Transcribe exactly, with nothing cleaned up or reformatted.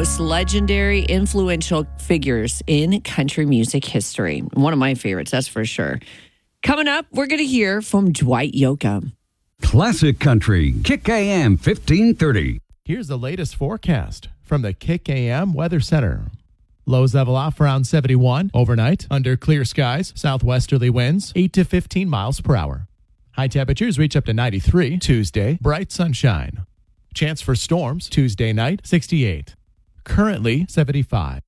most legendary, influential figures in country music history. One of my favorites, that's for sure. Coming up, we're going to hear from Dwight Yoakam. Classic Country, Kick A M fifteen thirty. Here's the latest forecast from the Kick A M Weather Center. Lows level off around seventy-one overnight under clear skies, southwesterly winds eight to fifteen miles per hour. High temperatures reach up to ninety-three Tuesday, bright sunshine. Chance for storms Tuesday night, sixty-eight. Currently seventy-five.